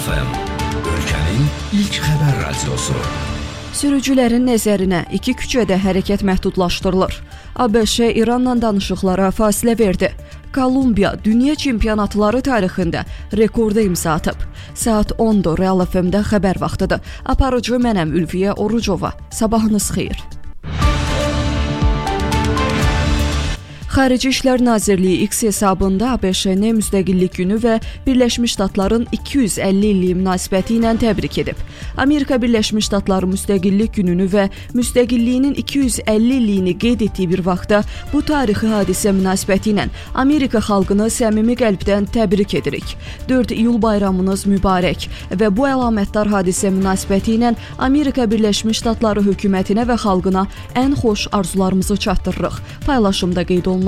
Real FM, ölkənin ilk xəbər radiosu. Sürücülərin nəzərinə iki küçədə hərəkət məhdudlaşdırılır. ABŞ İranla danışıqlara fasilə verdi. Kolumbiya dünya çempionatları tarixində rekorda imza atıb. Saat 10-dur, Real FM-də xəbər vaxtıdır. Aparıcı mənəm Ülviyə Orucova. Sabahınız xeyir. Xarici İşlər Nazirliyi X hesabında ABŞ-ni Müstəqillik günü və Birləşmiş Ştatların 250 illiyi münasibəti ilə təbrik edib. Amerika Birləşmiş Ştatları Müstəqillik gününü və müstəqilliyinin 250 illiyini qeyd etdiyi bir vaxtda bu tarixi hadisə münasibəti ilə Amerika xalqını səmimi qəlbdən təbrik edirik. 4 iyul bayramınız mübarək və bu əlamətdar hadisə münasibəti ilə Amerika Birləşmiş Ştatları hökumətinə və xalqına ən xoş arzularımızı çatdırırıq. Paylaşımda qeyd olunub.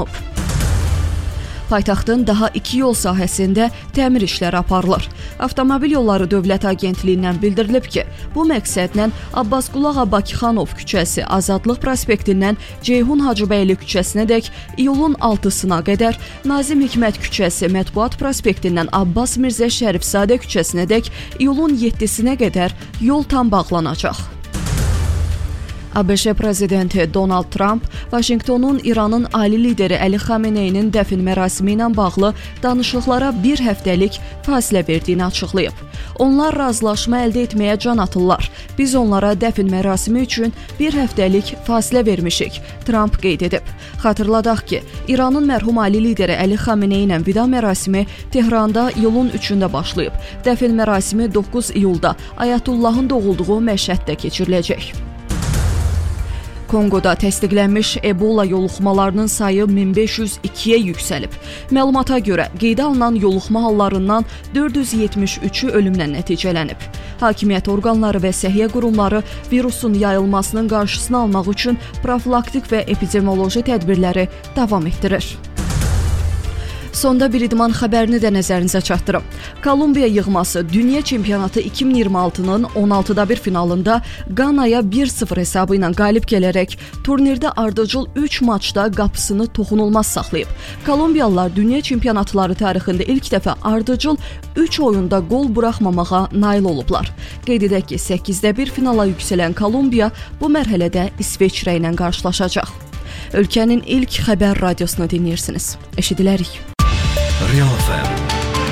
Paytaxtın daha 2 yol sahəsində təmir işləri aparılır. Avtomobil Yolları Dövlət Agentliyindən bildirilib ki, bu məqsədlə Abbasqulu Bakıxanov küçəsi Azadlıq prospektindən Ceyhun Hacıbəyli küçəsinədək iyulun 6-sına qədər, Nazim Hikmət küçəsi Mətbuat prospektindən Abbas Mirzə Şərifzadə küçəsinədək iyulun 7-sinə qədər yol tam bağlanacaq. ABŞ prezidenti Donald Trump Vaşinqtonun İranın ali lideri Əli Xameneyinin dəfn mərasimi ilə bağlı danışıqlara bir həftəlik fasilə verdiyini açıqlayıb. Onlar razılaşma əldə etməyə can atırlar. Biz onlara dəfn mərasimi üçün bir həftəlik fasilə vermişik, Trump qeyd edib. Xatırladaq ki, İranın mərhum ali lideri Əli Xameney ilə vida mərasimi Tehranda iyulun 3-də başlayıb. Dəfn mərasimi 9 iyulda Ayətullahın doğulduğu Məşhəddə keçiriləcək. Kongoda təsdiqlənmiş Ebola yoluxmalarının sayı 1502-yə yüksəlib. Məlumata görə, qeydə alınan yoluxma hallarından 473-ü ölümlə nəticələnib. Hakimiyyət orqanları və səhiyyə qurumları virusun yayılmasının qarşısını almaq üçün profilaktik və epidemioloji tədbirləri davam etdirir. Sonda bir idman xəbərini də nəzərinizə çatdırım. Kolumbiya yığması Dünya Çempionatı 2026-nın 16-da 1 finalında Qanaya 1-0 hesabı ilə qalib gələrək turnirdə ardıcıl 3 maçda qapısını toxunulmaz saxlayıb. Kolumbiyalılar Dünya Çempionatları tarixində ilk dəfə ardıcıl 3 oyunda qol buraxmamağa nail olublar. Qeyd edək ki, 8-də 1 finala yüksələn Kolumbiya bu mərhələdə İsveçrə ilə qarşılaşacaq. Ölkənin ilk xəbər radiosunu dinləyirsiniz. Eşidilərik. Real FM.